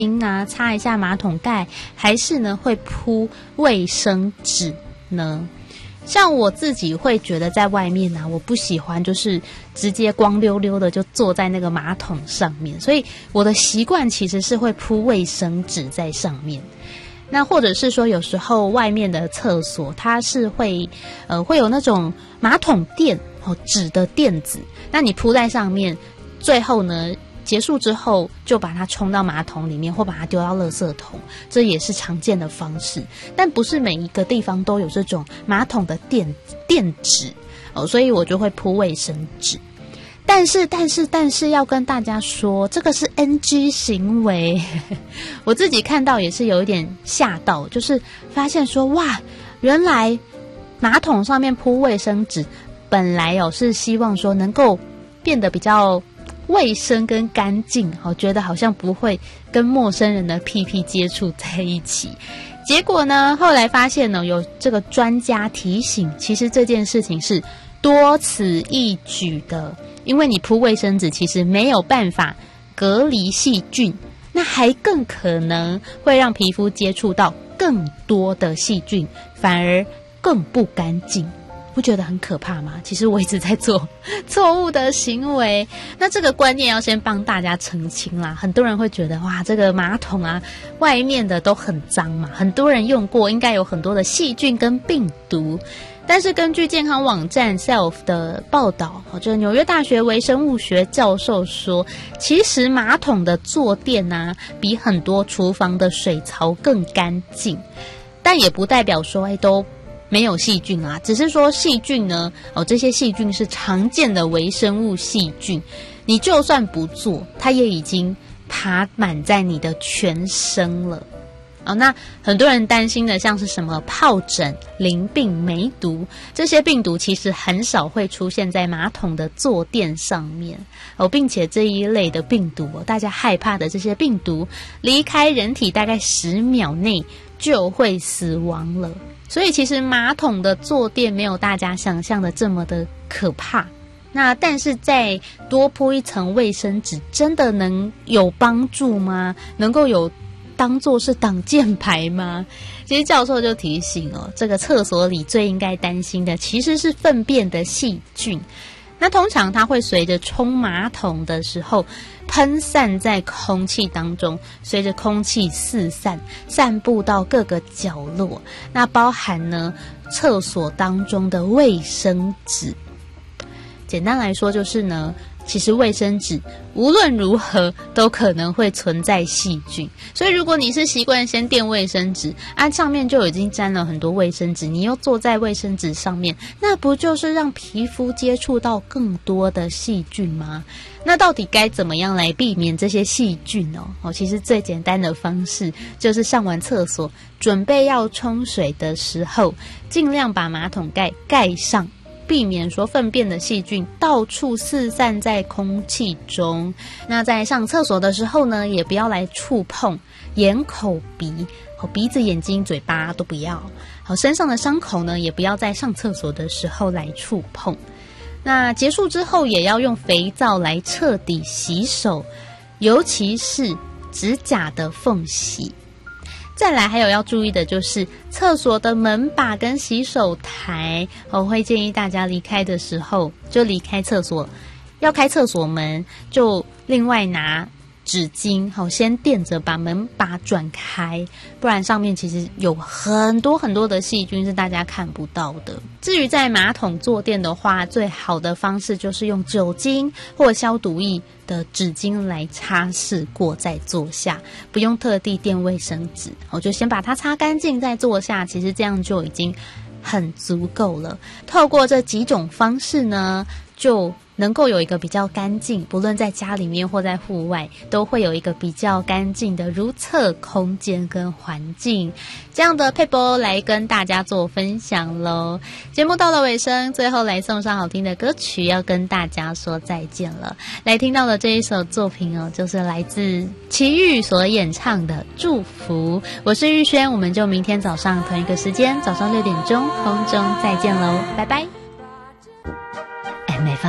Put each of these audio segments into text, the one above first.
擦一下马桶盖，还是呢会铺卫生纸呢？像我自己会觉得在外面我不喜欢就是直接光溜溜的就坐在那个马桶上面，所以我的习惯其实是会铺卫生纸在上面。那或者是说有时候外面的厕所它是会有那种马桶垫纸的垫子，那你铺在上面，最后呢结束之后就把它冲到马桶里面或把它丢到垃圾桶，这也是常见的方式。但不是每一个地方都有这种马桶的垫纸所以我就会铺卫生纸。但是要跟大家说，这个是 NG 行为我自己看到也是有一点吓到，就是发现说哇，原来马桶上面铺卫生纸本来是希望说能够变得比较卫生跟干净，觉得好像不会跟陌生人的屁屁接触在一起。结果呢，后来发现呢，有这个专家提醒，其实这件事情是多此一举的，因为你铺卫生纸其实没有办法隔离细菌，那还更可能会让皮肤接触到更多的细菌，反而更不干净。不觉得很可怕吗？其实我一直在做错误的行为。那这个观念要先帮大家澄清啦。很多人会觉得哇，这个马桶外面的都很脏嘛，很多人用过，应该有很多的细菌跟病毒。但是根据健康网站 Self 的报道，就是纽约大学微生物学教授说，其实马桶的坐垫比很多厨房的水槽更干净，但也不代表说都没有细菌只是说细菌呢这些细菌是常见的微生物细菌，你就算不做，它也已经爬满在你的全身了那很多人担心的像是什么疱疹、淋病、梅毒，这些病毒其实很少会出现在马桶的坐垫上面并且这一类的病毒大家害怕的这些病毒离开人体大概10秒内就会死亡了。所以其实马桶的坐垫没有大家想象的这么的可怕。那但是再多铺一层卫生纸真的能有帮助吗？能够有当作是挡箭牌吗？其实教授就提醒这个厕所里最应该担心的其实是粪便的细菌。那通常它会随着冲马桶的时候喷散在空气当中，随着空气四散，散布到各个角落。那包含呢厕所当中的卫生纸。简单来说就是呢，其实卫生纸无论如何都可能会存在细菌，所以如果你是习惯先垫卫生纸上面就已经沾了很多卫生纸，你又坐在卫生纸上面，那不就是让皮肤接触到更多的细菌吗？那到底该怎么样来避免这些细菌其实最简单的方式就是上完厕所准备要冲水的时候，尽量把马桶盖盖上，避免说粪便的细菌到处四散在空气中。那在上厕所的时候呢，也不要来触碰眼、口、鼻子、眼睛、嘴巴都不要。身上的伤口呢，也不要在上厕所的时候来触碰。那结束之后也要用肥皂来彻底洗手，尤其是指甲的缝隙。再来还有要注意的就是厕所的门把跟洗手台，我会建议大家离开的时候就离开厕所，要开厕所门就另外拿纸巾先垫着把门把转开，不然上面其实有很多很多的细菌是大家看不到的。至于在马桶坐垫的话，最好的方式就是用酒精或消毒液的纸巾来擦拭过再坐下，不用特地垫卫生纸，我就先把它擦干净再坐下，其实这样就已经很足够了。透过这几种方式呢，就能够有一个比较干净，不论在家里面或在户外都会有一个比较干净的如厕空间跟环境。这样的撇步来跟大家做分享咯。节目到了尾声，最后来送上好听的歌曲，要跟大家说再见了。来听到的这一首作品就是来自齐豫所演唱的祝福。我是玉轩，我们就明天早上同一个时间早上6点钟空中再见咯，拜拜。 美芳啊，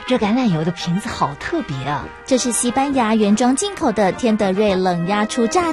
这橄榄油的瓶子好特别啊！ 这是西班牙原装进口的天德瑞冷压出榨